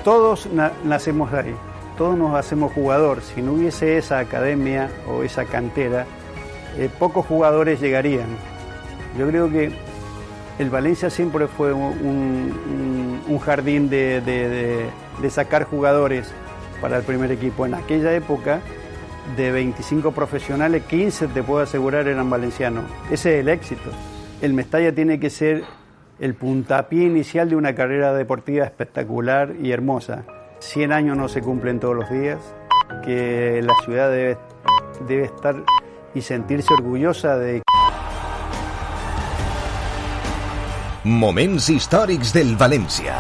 Todos nacemos ahí, todos nos hacemos jugador. Si no hubiese esa academia o esa cantera, pocos jugadores llegarían. Yo creo que el Valencia siempre fue un jardín de sacar jugadores para el primer equipo. En aquella época, de 25 profesionales, 15 te puedo asegurar eran valencianos. Ese es el éxito. El Mestalla tiene que ser el puntapié inicial de una carrera deportiva espectacular y hermosa. 100 años no se cumplen todos los días, que la ciudad debe estar y sentirse orgullosa de... Moments històrics del València.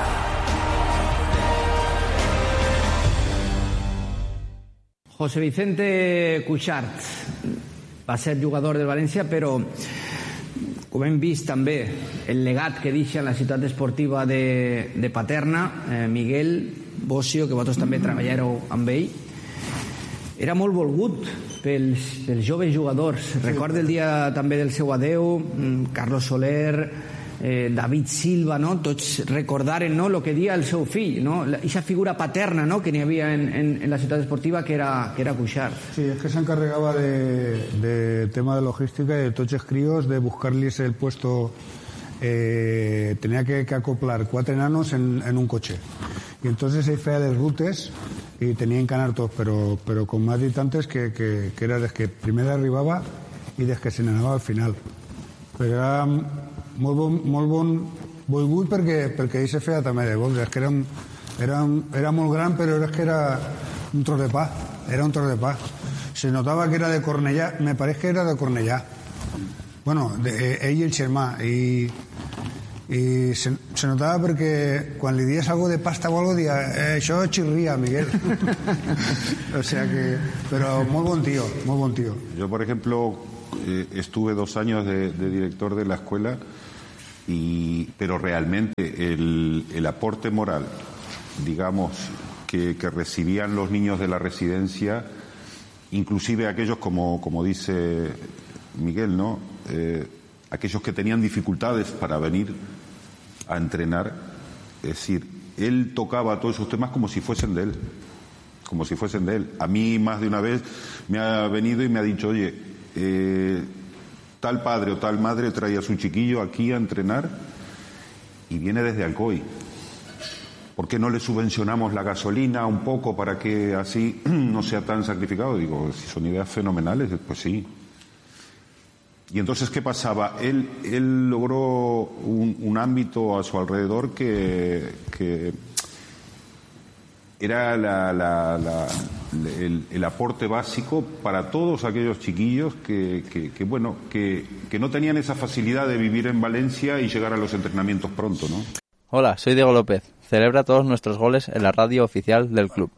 José Vicente Cuixart va ser jugador del València, però com hem vist també el legat que deixa en la ciutat esportiva de Paterna, Miguel Bossio, que vosaltres també treballàreu amb ell, era molt volgut pels joves jugadors. Recorda el dia també del seu adeu, Carlos Soler, David Silva, no? Tots recordaren, no, el que dia el seu fill, no? Esa figura paterna, no, que n'hi havia en la ciutat esportiva, que era Cuixart. Sí, es que se encargaba de tema de logística y de tots els críos, de buscarles el puesto. Tenía que acoplar 4 enanos en un coche, y entonces se feia les rutes y tenían que anar tots, pero con más habitantes que era des que primer arribava i des que se n'anava al final. Però era molt bon volgut perquè ell se feia també de box. És que era molt gran, però és que era un tros de pa. Era un tros de pa. Se notava que era de Cornellà. Me pareix que era de Cornellà. Bueno, ell i el germà. I se notava perquè quan li dies algo de pasta o algo dia, això xirria, Miguel. O sea que... Pero muy buen tío, muy buen tío. Yo, por ejemplo, estuve 2 años de director de la escuela, pero realmente el aporte moral, digamos, que recibían los niños de la residencia, inclusive aquellos, como dice Miguel, ¿no? Aquellos que tenían dificultades para venir a entrenar, es decir, él tocaba todos esos temas como si fuesen de él, como si fuesen de él. A mí más de una vez me ha venido y me ha dicho, oye, tal padre o tal madre trae a su chiquillo aquí a entrenar y viene desde Alcoy. ¿Por qué no le subvencionamos la gasolina un poco para que así no sea tan sacrificado? Digo, si son ideas fenomenales, pues sí. Y entonces, ¿qué pasaba? Él logró un ámbito a su alrededor que era el aporte básico para todos aquellos chiquillos que no tenían esa facilidad de vivir en Valencia y llegar a los entrenamientos pronto, ¿no? Hola, soy Diego López. Celebra todos nuestros goles en la radio oficial del club.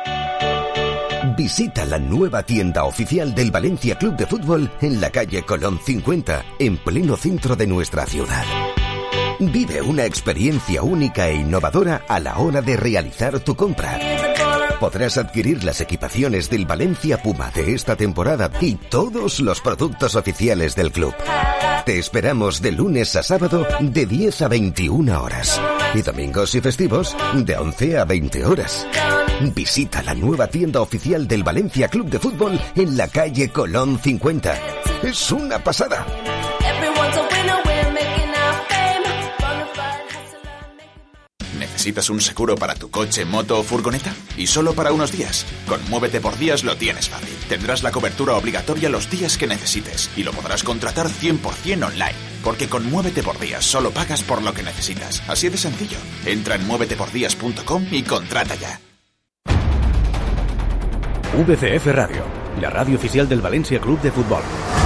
Visita la nueva tienda oficial del Valencia Club de Fútbol en la calle Colón 50, en pleno centro de nuestra ciudad. Vive una experiencia única e innovadora a la hora de realizar tu compra. Podrás adquirir las equipaciones del Valencia Puma de esta temporada y todos los productos oficiales del club. Te esperamos de lunes a sábado de 10 a 21 horas y domingos y festivos de 11 a 20 horas. Visita la nueva tienda oficial del Valencia Club de Fútbol en la calle Colón 50. ¡Es una pasada! ¿Necesitas un seguro para tu coche, moto o furgoneta? Y solo para unos días. Con Muévete por Días lo tienes fácil. Tendrás la cobertura obligatoria los días que necesites y lo podrás contratar 100% online. Porque con Muévete por Días solo pagas por lo que necesitas. Así de sencillo. Entra en muévetepordías.com y contrata ya. VCF Radio, la radio oficial del Valencia Club de Fútbol.